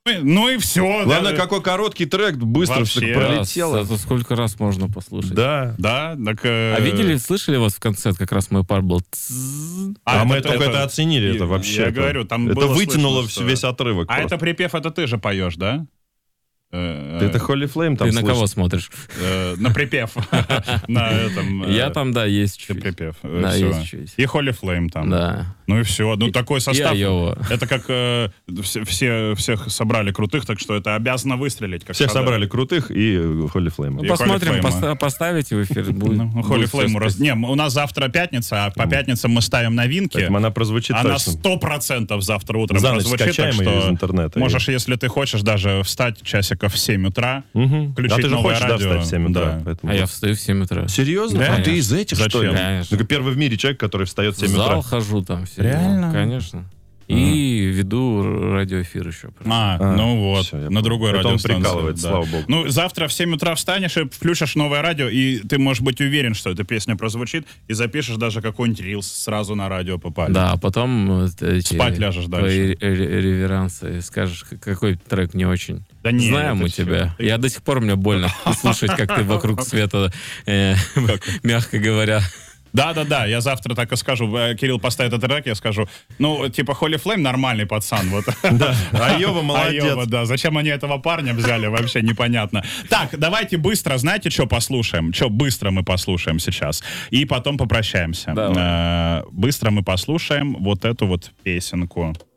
Ну и все. Главное, какой короткий трек, быстро Вообще. пролетело. Это сколько раз можно послушать? Да. Да, так... А видели, слышали вас в конце, как раз мой пар был? А мы только это оценили, это вообще. Я говорю, там это было вытянуло слышно, весь отрывок. А просто. это припев, это ты же поешь, да? Это Holy Flame там Ты на слышно? кого смотришь? На припев. На этом... Я там, да, есть чуть. Припев. Да, Всё. есть чуть. И Holy Flame там. Да. Ну и все. Ну такой состав. Айова. Это как всех собрали крутых, так что это обязано выстрелить. Как Всех шедевр. собрали крутых и Holy Flame. Ну, И посмотрим, Holy Flame. поставите в эфир. Будет, Ну, Holy будет всё Flame сказать. Не, у нас завтра пятница, а по пятницам мы ставим новинки. Поэтому она прозвучит Она точно. 100% завтра утром За ночь прозвучит, так скачаем что её из интернета. можешь, если ты хочешь, даже встать часиков в 7 утра, включить А ты же новое хочешь, да, радио. встать в 7 утра? Да. Поэтому- А я встаю в 7 утра. Серьезно? Да, А ты конечно. из этих, что ли? Зачем? Конечно. Ну, первый в мире человек, который встает в В 7 зал утра. хожу там все. Реально? Конечно. И веду радиоэфир еще. Ну вот, всё, я на понял. другой Это он радиостанции. прикалывает, да. слава богу. Ну, завтра в 7 утра встанешь и включишь новое радио, и ты можешь быть уверен, что эта песня прозвучит, и запишешь даже какой-нибудь рилс, сразу на радио попали. Да, а потом Спать ляжешь твои дальше. реверансы, и скажешь, какой трек не очень. Да не, Знаем это мы всё. тебя. Я до сих пор, мне больно слушать, как ты вокруг света, мягко говоря. Да, я завтра так и скажу. Кирилл поставит этот трек, я скажу, ну, типа, Holy Flame нормальный пацан, вот. Да. Айова молодец. Айова, да. Зачем они этого парня взяли, вообще непонятно. Так, давайте быстро, знаете, что послушаем? Что быстро мы послушаем сейчас? И потом попрощаемся. Давай. Быстро мы послушаем вот эту вот песенку.